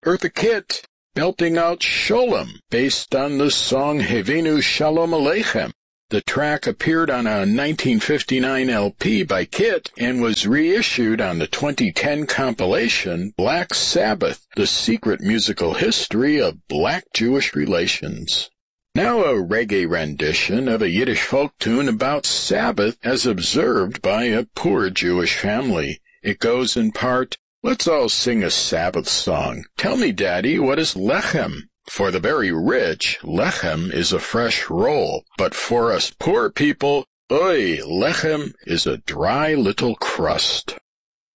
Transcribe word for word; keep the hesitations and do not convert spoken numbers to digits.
Eartha Kitt belting out Sholem, based on the song Hevenu Shalom Aleichem. The track appeared on a nineteen fifty-nine L P by Kitt and was reissued on the twenty ten compilation Black Sabbath, The Secret Musical History of Black Jewish Relations. Now a reggae rendition of a Yiddish folk tune about Sabbath as observed by a poor Jewish family. It goes in part, "Let's all sing a Sabbath song. Tell me, Daddy, what is lechem? For the very rich, lechem is a fresh roll, but for us poor people, oy, lechem is a dry little crust."